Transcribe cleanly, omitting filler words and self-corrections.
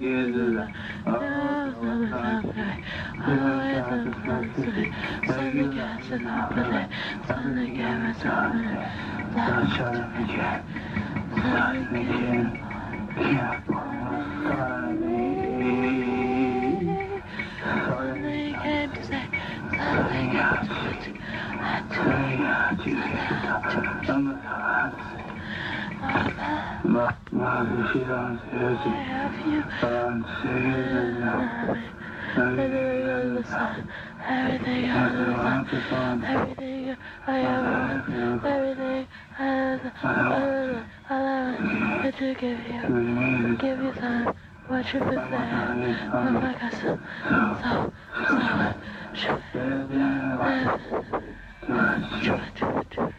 Everything I ever, everything I ever to give you time. What you feel there? I'm like I said, so,